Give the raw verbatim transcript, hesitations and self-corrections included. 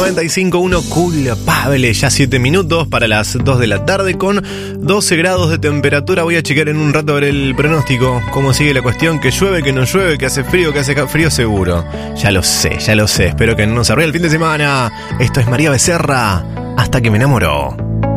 noventa y cinco punto uno culpable. Ya siete minutos para las dos de la tarde con doce grados de temperatura. Voy a checar en un rato a ver el pronóstico. Cómo sigue la cuestión. Que llueve, que no llueve, que hace frío, que hace frío seguro. Ya lo sé, ya lo sé. Espero que no nos arruine el fin de semana. Esto es María Becerra. Hasta que me enamoró.